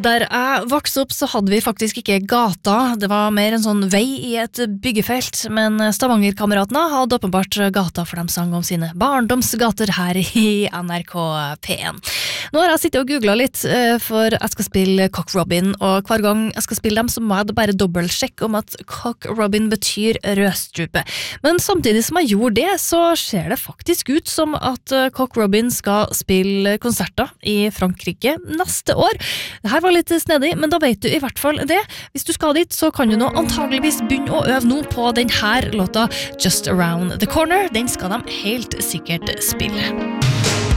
Der jeg vokste opp så hadde vi faktisk ikke gata, det var mer en sånn vei i et byggefelt, men Stavanger-kameratene hadde åpenbart gata for de sang om sine barndomsgater her i NRK P1. Nå har jeg sittet og googlet litt, for jeg skal spille Cock Robin, og hver gang jeg skal spille dem så må jeg bare dobbeltsjekke om at Cock Robin betyr rødstrupe. Men samtidig som jeg gjorde det, så ser det faktisk ut som at Cock Robin skal spille konserter i Frankrike neste år. Det her var litt snedig, men da vet du i hvert fall det. Hvis du skal dit, så kan du nå antageligvis begynne å øve nå på den her låta Just Around the Corner. Den skal de helt sikkert spille.